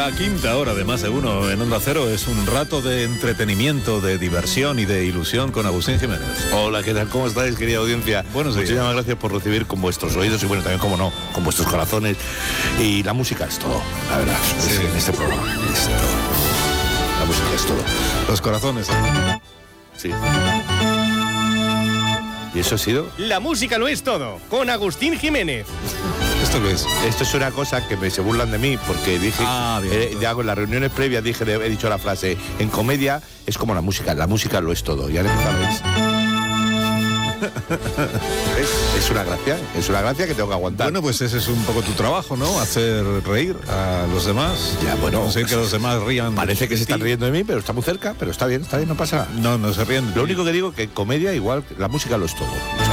La quinta hora de Más de Uno en Onda Cero es un rato de entretenimiento, de diversión y de ilusión con Agustín Jiménez. Hola, ¿qué tal? ¿Cómo estáis, querida audiencia? Buenos días. Muchísimas gracias por recibir con vuestros oídos y, bueno, también, como no, con vuestros corazones. Y la música es todo, la verdad. Sí. En este programa es todo. La música es todo. Los corazones. Sí. ¿Y eso ha sido? La música lo es todo, con Agustín Jiménez. ¿Esto qué es? Esto es una cosa que se burlan de mí porque dije, bien. en las reuniones previas he dicho la frase, en comedia es como la música lo es todo. Y ahora empezáis. Es una gracia que tengo que aguantar. Bueno, pues ese es un poco tu trabajo, ¿no? Hacer reír a los demás. Ya, bueno, conseguir que los demás rían. Parece que se están riendo de mí, pero está muy cerca, pero está bien, no pasa nada. No se ríen. Lo único que digo que en comedia igual la música lo es todo.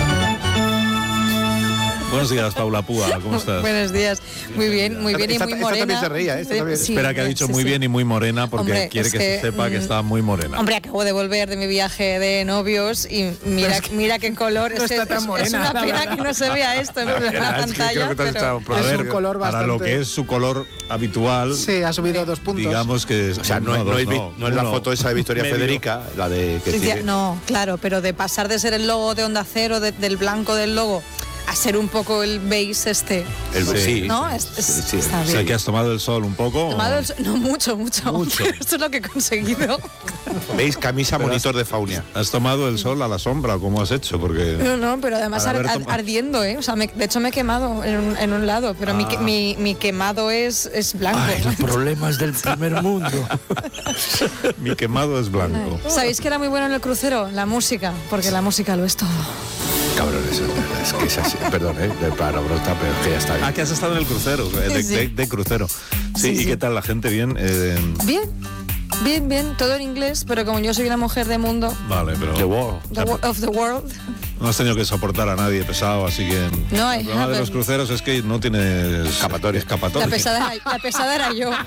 Buenos días, Paula Púa, ¿cómo estás? Buenos días, muy bien y muy morena. Esta también se reía, esta también. Sí, Espera, que ha dicho sí, muy sí. bien y muy morena porque Hombre, quiere es que que, se sepa que está muy morena. Hombre, acabo de volver de mi viaje de novios y mira qué color. no está tan morena, es una la pena verdad. que no se vea esto en la pantalla, pero... A Es ver, un color para bastante... lo que es su color habitual, Sí, ha subido 2 puntos. digamos que... O sea, no es la foto esa de Victoria medio. Federica, la de que Sí, tiene... no, claro, pero de pasar de ser el logo de Onda Cero, del blanco del logo, a ser un poco el beige Sí. ¿no? Sí. Está O bien. sea, que has tomado el sol un poco. Tomado el sol- no, mucho. Esto es lo que he conseguido. ¿Veis? Camisa monitor de Faunia. ¿Has tomado el sol a la sombra o cómo has hecho? Porque... No, pero además Para haber tomado- ardiendo, ¿eh? O sea, de hecho me he quemado en un lado, pero mi quemado es blanco. Los problemas del primer mundo. Mi quemado es blanco. ¿Sabéis que era muy bueno en el crucero? La música, porque la música lo es todo. Cabrones, es que es así. Perdón, de palabrota, pero es que ya está bien. Ah, que has estado en el crucero, de crucero. Sí, ¿y qué tal la gente? ¿Bien? Bien, todo en inglés, pero como yo soy una mujer de mundo, Vale, pero of the world, no has tenido que soportar a nadie pesado, así que... No, el problema de los cruceros es que no tienes Escapatoria. la pesada era yo.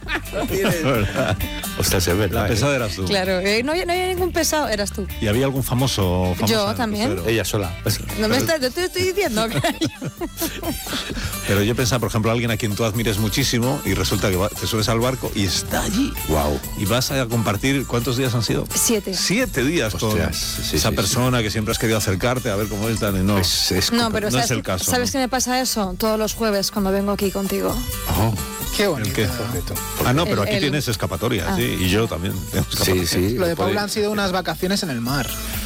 Ostras, es verdad. La pesada eras tú. Claro, no había ningún pesado, eras tú. ¿Y había algún famoso en Yo el también. crucero? Ella sola. No te estoy diciendo que Pero yo pensaba, por ejemplo, alguien a quien tú admires muchísimo y resulta que te subes al barco y está allí. Wow. Y vas a compartir, ¿cuántos días han sido? 7. 7 días con Hostias, sí, esa sí, persona que siempre has querido acercarte a ver cómo es, y no. No, pero no ¿sabes, es el caso. ¿sabes qué me pasa eso? Todos los jueves cuando vengo aquí contigo. Oh, Qué ¿El bonito. qué? Ah, no, pero aquí El- tienes escapatoria, Ah. sí, y yo también. tengo escapatoria. sí. Lo de Paula han sido unas vacaciones en el mar.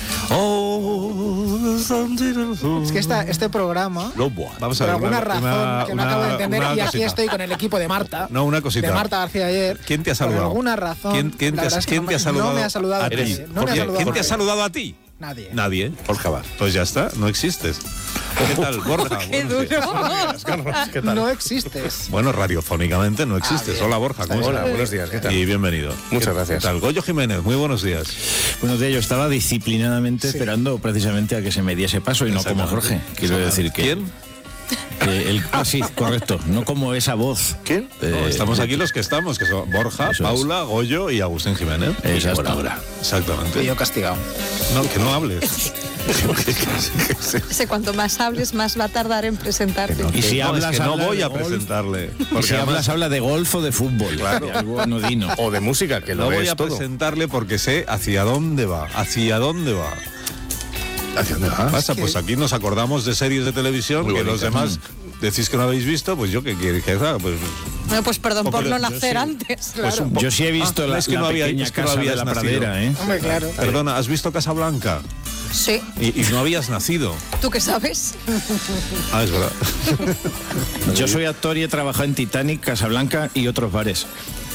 Es que este programa, Vamos a por ver, alguna razón que no acabo de entender, y aquí cosita. estoy con el equipo de Marta. No, una cosita. De Marta García ayer. ¿Quién te ha saludado? Por alguna razón. ¿Quién la te verdad es que ha saludado? No me ha saludado a nadie. ti? No me ha saludado ¿Quién te ha nadie. saludado a ti? Nadie. Nadie. Borja Bar. Pues ya está, no existes. ¿Qué tal, Borja? ¡Qué Buenos días. duro! ¿Qué tal? No existes. Bueno, radiofónicamente no existes. Hola, Borja, ¿cómo Hola, estás? buenos días, ¿qué tal? Y bienvenido. Muchas gracias. ¿Qué tal? Goyo Jiménez, muy buenos días. Buenos días, yo estaba disciplinadamente esperando precisamente a que se me diese paso y no como Jorge. Quiero decir que... ¿Quién? Sí, correcto, no como esa voz. ¿Quién? No, estamos aquí los que estamos, que son Borja, eso es. Paula, Goyo y Agustín Jiménez. Exacto. Y ahora. Exactamente. Y yo castigado. No, que no hables. Sé, cuanto más hables, más va a tardar en presentarte. Y si No, hablas, es que no habla voy de a golf. presentarle. Y Porque si además habla de golf o de fútbol. Claro. De algo anodino. O de música, que no lo voy es a todo. presentarle porque sé hacia dónde va. ¿Hacia dónde va? ¿Hacia dónde ¿Qué vas? pasa? Pues aquí nos acordamos de series de televisión Muy que los bonitas. demás decís que no habéis visto, pues yo qué quiero que haga, pues Bueno, pues perdón por no Yo nacer sí. antes. Pues un Yo sí he visto la, es que la no había- pequeña es que no casa de habías la nacido. pradera, ¿eh? Hombre, claro. Perdona, ¿has visto Casablanca? Sí. Y no habías nacido. ¿Tú qué sabes? Ah, es verdad. Yo soy actor y he trabajado en Titanic, Casablanca y otros bares.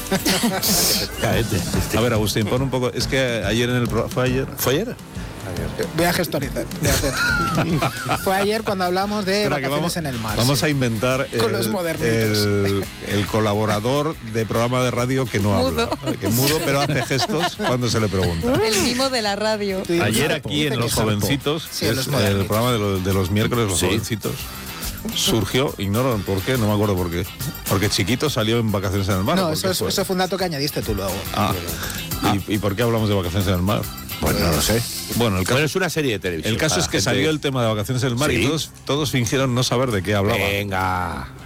A ver, Agustín, pon un poco. Es que ayer en el ¿fue ayer? ¿Fue ayer? Voy a gestorizar. Fue ayer cuando hablamos de Espera, que vacaciones en el mar. Vamos sí. a inventar Con los modernitos. el colaborador de programa de radio que no habla. Mudo. Que mudo, pero hace gestos cuando se le pregunta. El mimo de la radio. Tú dices, Ayer sapo. aquí en Dice Los que sapo. Jovencitos, Sí, que en es Los el Modernitos. programa de los miércoles, Los Jovencitos, surgió, ignoro por qué, no me acuerdo por qué. Porque Chiquito salió en Vacaciones en el Mar. No, ¿por eso, qué fue? eso fue un dato que añadiste tú luego. Ah. ¿Y por qué hablamos de Vacaciones en el Mar? Pues no lo sé. Bueno, el caso, Bueno, es una serie de televisión. el caso para es que gente- salió el tema de Vacaciones en el Mar Sí. y todos fingieron no saber de qué hablaba. Venga.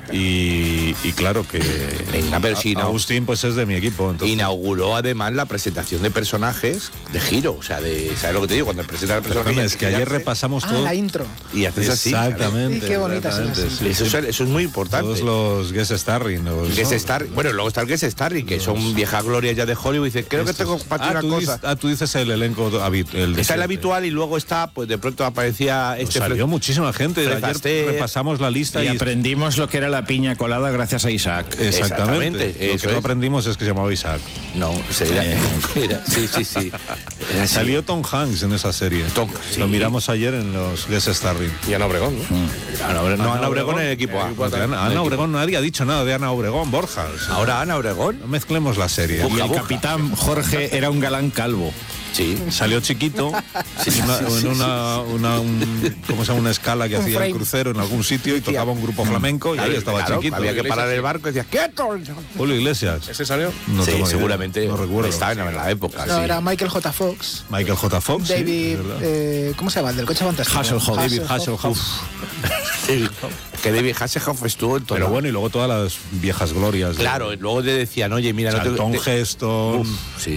Y claro que Venga, pero si no- Agustín pues es de mi equipo. Entonces, Inauguró además la presentación de personajes de giro, o sea, ¿sabes lo que te digo? Cuando presenta el personaje... perdóname, es que ayer repasamos todo. la intro. Y haces así. Exactamente. Sí, qué bonita es exactamente, esa. sí, Eso, sí. eso es muy importante. Todos los guest starring. Bueno, luego está el Guest Starring, que son viejas glorias ya de Hollywood, y dice, creo que tengo para ti una cosa. Tú dices el elenco habitual. Está el habitual y luego está, pues de pronto aparecía Pues salió muchísima gente. Fred Ayer Astaire. repasamos la lista Y y aprendimos lo que era la piña colada gracias a Isaac. exactamente. Lo eso que no es. aprendimos es que se llamaba Isaac. No, sí. Sí. Era así. Salió Tom Hanks en esa serie. Sí. Lo miramos ayer en los Guest Starring. Y Ana Obregón, ¿no? Ana Obregón en el equipo A. Ana Obregón, nadie ha dicho nada de Ana Obregón, Borja. Ahora Ana Obregón. No mezclemos la serie. Y el capitán Jorge era un galán calvo. Sí. Salió chiquito en ¿cómo se llama? Una escala que hacía frame. el crucero en algún sitio y tocaba un grupo flamenco y ahí estaba Claro, chiquito. había que parar el barco y decía, ¡quieto! Julio Iglesias. ¿Ese salió? No sí, tengo ni idea. seguramente. No recuerdo. Estaba en la época. No, sí. era Michael J. Fox, Michael J. Fox. sí, David, es verdad. ¿cómo se llama? El del coche fantástico. Hasselhoff. David Hasselhoff. Sí, que David Hasselhoff estuvo en todo. Pero bueno, y luego todas las viejas glorias. Claro, y luego te decían, oye, mira, Charlton te- Heston. Uf, sí.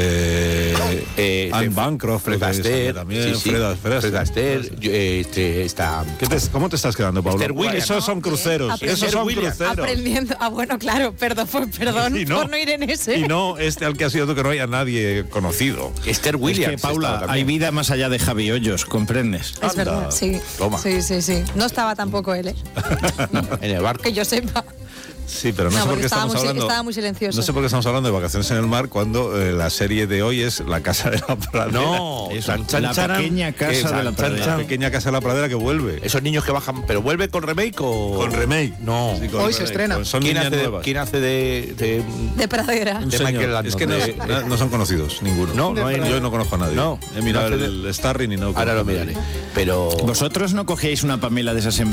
Anne Bancroft. Fred creo que Astaire, sale también. sí, Fred Astaire, está... ¿Cómo te estás quedando, Pablo? Esther Williams. Esos son cruceros. Aprendiendo. Esos son Williams. cruceros. Aprendiendo. Bueno, claro, perdón Y no- por no ir en ese. Y no al que ha sido tú, que no haya nadie conocido. Esther Williams. Es que, Paula, estaba hay también. vida más allá de Javi Hoyos, ¿comprendes? Es verdad, sí. Toma. Sí. No estaba tampoco él, En el barco. que yo sepa. Sí, pero no, sé por qué estaba estamos muy, hablando. estaba muy silencioso. No sé por qué estamos hablando de Vacaciones en el Mar cuando la serie de hoy es La Casa de la Pradera. No, Eso, chan, chan, la charan, pequeña casa que de la chan, pradera. chan. La pequeña Casa de la Pradera que vuelve. Esos niños que bajan, pero vuelve con remake o Con remake. No. Sí, con Hoy remake. se estrena. Son ¿Quién niñas hace, nuevas. ¿Quién hace de De pradera. Un de señor. Michael Landon? Es que no son conocidos, ninguno. No hay- yo no conozco a nadie. No. He mirado No hace el Starring y no Ahora lo conozco a nadie. miraré. Pero ¿Vosotros no cogíais una Pamela de esas en